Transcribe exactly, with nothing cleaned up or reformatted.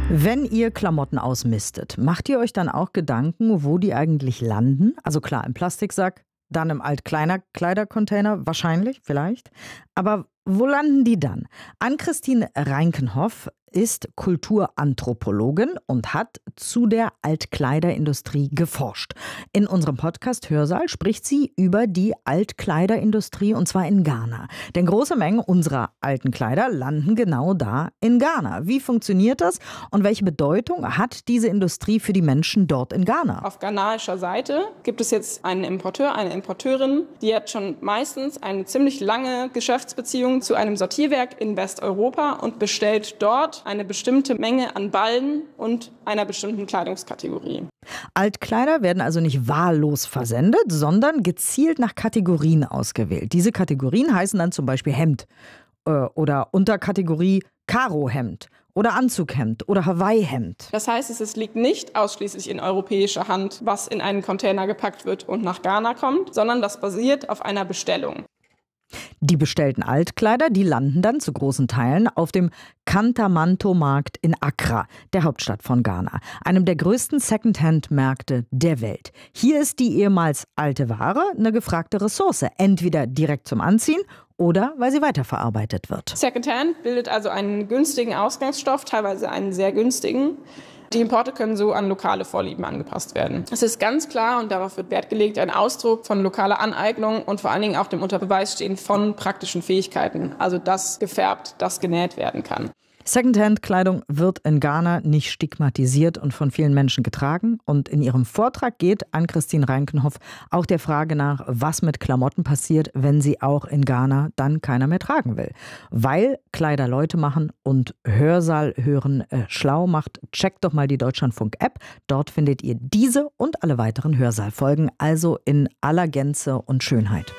Wenn ihr Klamotten ausmistet, macht ihr euch dann auch Gedanken, wo die eigentlich landen? Also klar, im Plastiksack, dann im Altkleidercontainer, wahrscheinlich, vielleicht. Aber wo landen die dann? Ann-Christine Reinkenhoff ist Kulturanthropologin und hat zu der Altkleiderindustrie geforscht. In unserem Podcast Hörsaal spricht sie über die Altkleiderindustrie, und zwar in Ghana. Denn große Mengen unserer alten Kleider landen genau da in Ghana. Wie funktioniert das und welche Bedeutung hat diese Industrie für die Menschen dort in Ghana? Auf ghanaischer Seite gibt es jetzt einen Importeur, eine Importeurin, die hat schon meistens eine ziemlich lange Geschäftsbeziehung zu einem Sortierwerk in Westeuropa und bestellt dort eine bestimmte Menge an Ballen und einer bestimmten Kleidungskategorie. Altkleider werden also nicht wahllos versendet, sondern gezielt nach Kategorien ausgewählt. Diese Kategorien heißen dann zum Beispiel Hemd äh, oder Unterkategorie Karohemd oder Anzughemd oder Hawaii-Hemd. Das heißt, es liegt nicht ausschließlich in europäischer Hand, was in einen Container gepackt wird und nach Ghana kommt, sondern das basiert auf einer Bestellung. Die bestellten Altkleider, die landen dann zu großen Teilen auf dem Kantamanto-Markt in Accra, der Hauptstadt von Ghana, einem der größten Secondhand-Märkte der Welt. Hier ist die ehemals alte Ware eine gefragte Ressource, entweder direkt zum Anziehen oder weil sie weiterverarbeitet wird. Secondhand bildet also einen günstigen Ausgangsstoff, teilweise einen sehr günstigen. Die Importe können so an lokale Vorlieben angepasst werden. Es ist ganz klar, und darauf wird Wert gelegt, ein Ausdruck von lokaler Aneignung und vor allen Dingen auch dem Unterbeweis stehen von praktischen Fähigkeiten. Also das gefärbt, das genäht werden kann. Secondhand-Kleidung wird in Ghana nicht stigmatisiert und von vielen Menschen getragen. Und in ihrem Vortrag geht Ann-Christine Reinkenhoff auch der Frage nach, was mit Klamotten passiert, wenn sie auch in Ghana dann keiner mehr tragen will. Weil Kleider Leute machen und Hörsaal hören äh, schlau macht, checkt doch mal die Deutschlandfunk-App. Dort findet ihr diese und alle weiteren Hörsaalfolgen, also in aller Gänze und Schönheit.